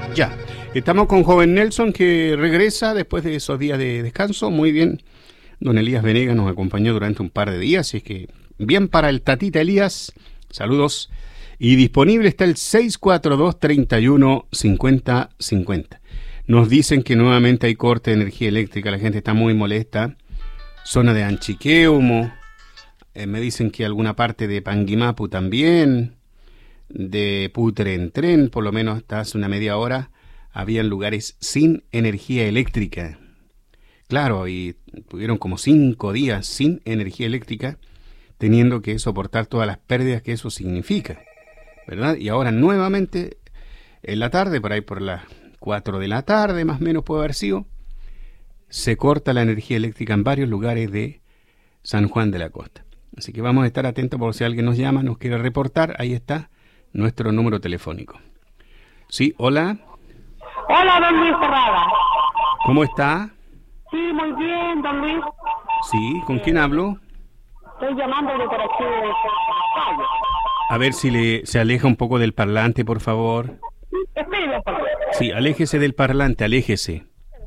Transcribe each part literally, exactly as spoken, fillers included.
Ya, estamos con Joven Nelson que regresa después de esos días de descanso. Muy bien, don Elías Venegas nos acompañó durante un par de días, así es que bien para el Tatita Elías, saludos. Y disponible está el seis cuatro dos, tres uno, cinco cero cinco cero. Nos dicen que nuevamente hay corte de energía eléctrica, la gente está muy molesta. Zona de Anchiqueumo, eh, me dicen que alguna parte de Panguimapu también, de Putre en Tren, por lo menos hasta hace una media hora, habían lugares sin energía eléctrica. Claro, y tuvieron como cinco días sin energía eléctrica, teniendo que soportar todas las pérdidas que eso significa, ¿verdad? Y ahora nuevamente, en la tarde, por ahí por las cuatro de la tarde, más o menos puede haber sido, se corta la energía eléctrica en varios lugares de San Juan de la Costa. Así que vamos a estar atentos por si alguien nos llama, nos quiere reportar, ahí está nuestro número telefónico. Sí, hola. Hola, don Luis Ferrada. ¿Cómo está? Sí, muy bien, don Luis. Sí, ¿con quién hablo? Estoy llamando de por aquí de calle. A ver si le, se aleja un poco del parlante, por favor. Espere, por favor. Sí, aléjese del parlante, aléjese.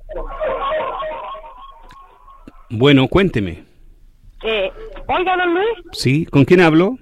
Bueno, cuénteme. Eh, oiga, don Luis, Sí, ¿con quién hablo?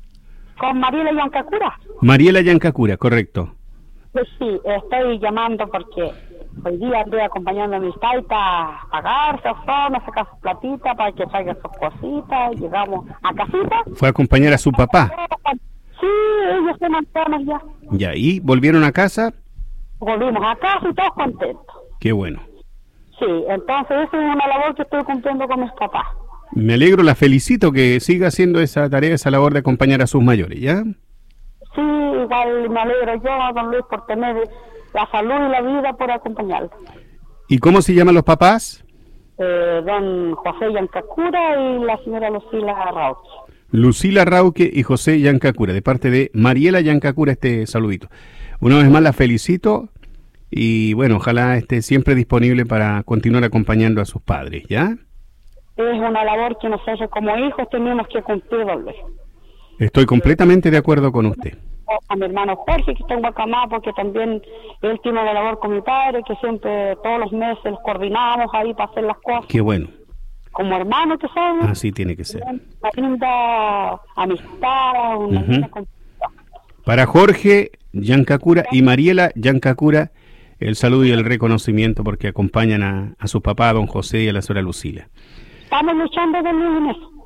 con Mariela Yancacura. Mariela Yancacura, correcto. Pues sí, estoy llamando porque hoy día estoy acompañando a mis taitas a pagar su zona, sacar sus platitas para que traigan sus cositas. Llegamos a casita. Fue a acompañar a su papá. Sí, ellos se mantienen ya. Ya, ¿y volvieron a casa? Volvimos a casa y todos contentos. Qué bueno. Sí, entonces esa es una labor que estoy cumpliendo con mis papás. Me alegro, la felicito que siga haciendo esa tarea, esa labor de acompañar a sus mayores, ¿ya? Sí, igual me alegro yo, don Luis, por tener la salud y la vida por acompañarlo. ¿Y cómo se llaman los papás? Eh, don José Yancacura y la señora Lucila Rauch. Lucila Rauque y José Yancacura, de parte de Mariela Yancacura, este saludito. Una vez más la felicito y bueno, ojalá esté siempre disponible para continuar acompañando a sus padres, ¿ya? Es una labor que nosotros como hijos tenemos que cumplir, don Luis. Estoy completamente de acuerdo con usted. A mi hermano Jorge, que está en Guacamá, porque también él tiene una labor con mi padre, que siempre todos los meses los coordinamos ahí para hacer las cosas. Qué bueno. Como hermanos que somos. Así tiene que ser. Una linda amistad, una Ujú. linda compañía. Para Jorge Yancacura y Mariela Yancacura, el saludo y el reconocimiento porque acompañan a, a su papá, don José, y a la señora Lucila. Estamos luchando, don Luis, en eso.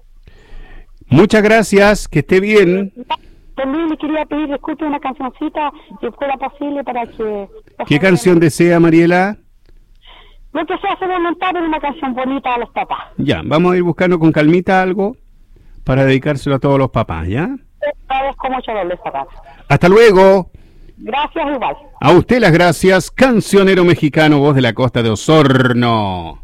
Muchas gracias, que esté bien. Don Luis, le quería pedir, disculpe, una cancioncita, si fuera posible, para que... ¿Qué canción desea, Mariela? Lo que se hace voluntario es una canción bonita a los papás. Ya, vamos a ir buscando con calmita algo para dedicárselo a todos los papás, ¿ya? Te agradezco mucho, don Luis Ferrada. Hasta luego. Gracias, igual. A usted las gracias, cancionero mexicano, voz de la costa de Osorno.